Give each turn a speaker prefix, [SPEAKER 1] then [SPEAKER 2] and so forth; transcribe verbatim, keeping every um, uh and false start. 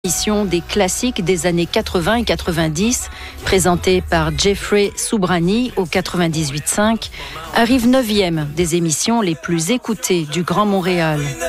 [SPEAKER 1] Émission des classiques des années quatre-vingts et quatre-vingt-dix, présentée par Jeffrey Soubrani au quatre-vingt-dix-huit virgule cinq, arrive neuvième des émissions les plus écoutées du Grand Montréal.